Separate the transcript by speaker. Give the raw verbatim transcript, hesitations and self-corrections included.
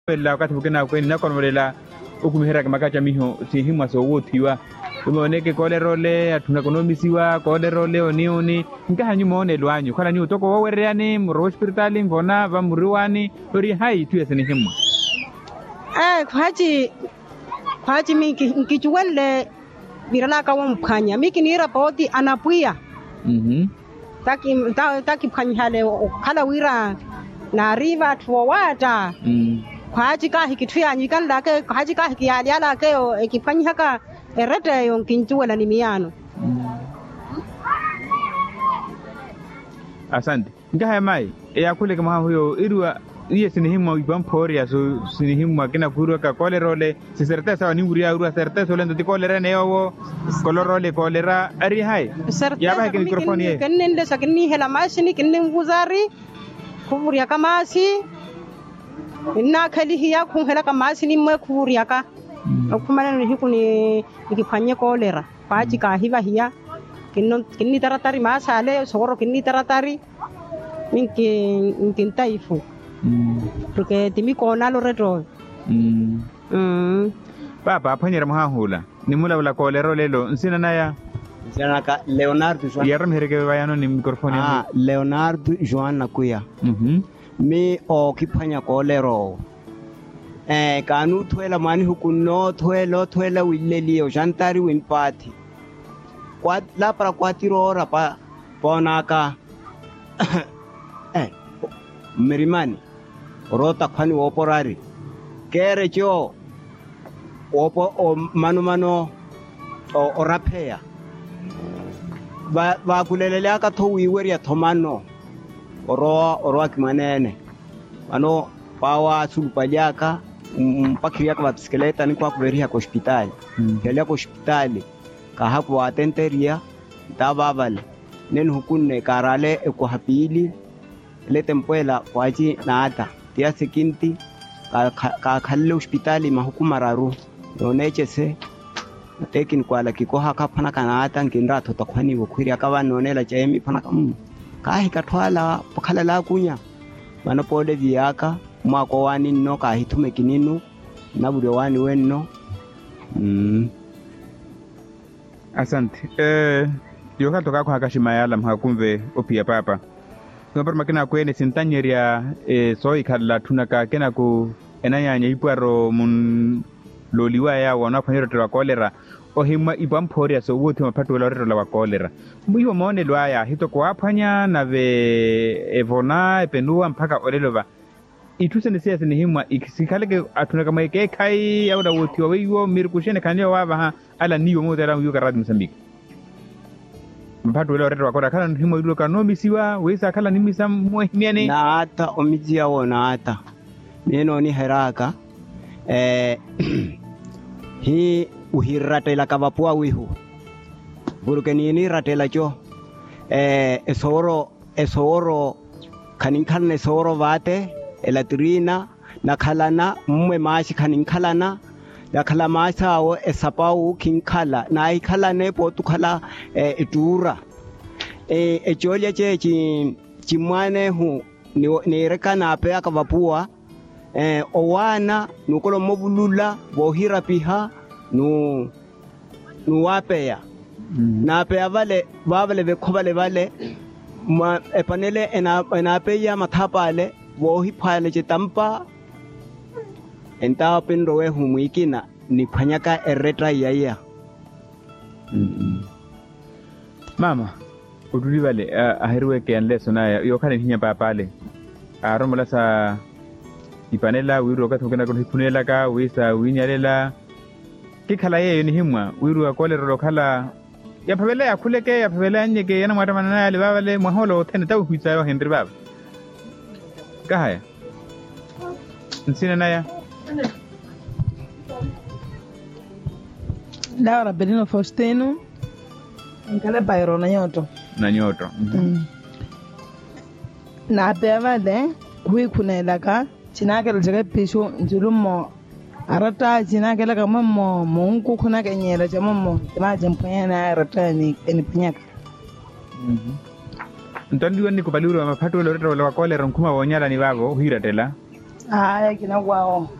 Speaker 1: la wakati bukena kweni na konvolela ukumihera kamakacha miho sihimwa so wotiwa umeoneke kole role atunakonomisiwa kole role onioni nkaha nyuma one lwanyu kala nyu toko wawerani muro hospitali mbona vamuriwani ori hai tu yeseni himwa
Speaker 2: eh kwaji kwaji miki nkichuwele birala ka wompanya miki ni rapoti anapuya
Speaker 1: mhm
Speaker 2: taki taki phanyale khala wira na riva twawata
Speaker 1: mm
Speaker 2: kwaji ka hikithuya nyikan lake kwaji ka hikiyali ala ke ekipanyaka erete yo nkinchuwela ni miyano
Speaker 1: asante ngaha mai ya kule kama huyo irwa iye sinihimwa ibamporia so sinihimwa kina kurwa ka kole role si certeza sawa ni uria urwa certeza lendo ti kolera neyo kolor role kolera ari hai ya ba ke microphone ye
Speaker 2: kenne sakni hela mashini kenne nguzari kuvuria kamasi inna khali hiya khun hela kamasi ni mwe kuvuria ka okumana ni hikuni ikifanye kolera paji ka hiva hiya kinno kinni taratari masale sogoro kinni taratari minki nkintaifu
Speaker 1: mm
Speaker 2: porque timi kona lo reto
Speaker 1: mm
Speaker 2: mm
Speaker 1: papa phanyera mahahula nimula ula kolero lelo nsina naya
Speaker 3: nsina ka Leonardo Joan
Speaker 1: yaram hereke bayano ni microphone
Speaker 3: ah Leonardo Joan nakuya
Speaker 1: mhm
Speaker 3: mi o kiphanya kolero eh kanu thwela mani hukuno thwelo thwela willelio jantari win party kwa la para kwatiro ra pa ponaka eh merimani rota khani oporari kere cho opo o manu mano o orapea ba ba kulelele aka thowiwe ya thomano oro oro akimanene ano pawa sulpaliaka mpakiria kwa bisikleta ni kwa kuveria kwa hospitali kele kwa hospitali ka hapo atenteria tababale nenu hukunne karale eko hapili lete mpwela kwaji na ata tia sekinti ka ka khalle hospitali mahukuma raru onechese tekin kwala kikoha ka phana kana ata nginra thota khwani bo khwiri aka banonela chemi phana kam kahi kathwala pakhala la kunya bana pole viaka mwako wani no ka hithume kininu na bure wani wenno mm
Speaker 1: asante eh yo ka toka kwa kashima yala mhakumve opia papa ngapar makina kwene sintanyeria eh soi khalla tunaka kena ku enanya iparo mun loliwa ya wana phanyero twa kolera o hima ibamphoria so wothi maphatho la rero la kolera mbuyo mone lwaya hito kwa phanya na ve evona epenua mpaka orelova ituse nisia sinihimwa ikisikhaleke athunaka maike khai yauda wothi wawiwo mirkushene kanyo waba ha ala niyo motela yuka rad Mozambique mphatho la rero wakora khala nhimo ilo kanomisiwa wesa khala nimisa mwemiane
Speaker 3: na ata omijia wona ata meno ni heraka eh hi uhiratela kavapua wihu burukeni ni ratela cho eh esoro esoro kaninkhane esoro vate elatrina nakhalana mmwe mashi kaninkhalana nakhala masawo esapau kinkhala na ikhalane potukhala etura eh ejolya chechi chimwane hu ni rekana ape akavapua eh owana nukolo mobulula bohira piha nu nuwapeya
Speaker 1: mm.
Speaker 3: na pe avale vavale vekhobale vale ma epanele ena ena peya mathapale wohi phale chitampa enta pinrowe humikina ni phanyaka ereta yaya
Speaker 1: mm. mama uduli vale uh, ahirwe ke anleso na yo khane hinya papale aromola sa ipanela wiro ka thokena ko hipunela ka wisa winyalela ke khala ye ni himwa wiru akolero lo khala ya phavela ya khuleke ya phavela nyeke yana mwata manana ya lebavale maholo thene ta huitsa yo Henry baba ka haya nsina naya
Speaker 4: Laura Berino Faustino nkale bayro na nyoto
Speaker 1: na nyoto
Speaker 4: mm. na bevale hui kunela ka chinakele jega pisho njulumo arata jinakela kama mo mungu kuna kenyela jama mo tama jampanya arata ni enipinyaka
Speaker 1: mhm ntondi wani ko baluru maphatho lo reto lo kolera nkuma wonyala ni babo hiratela
Speaker 4: aya kina kwao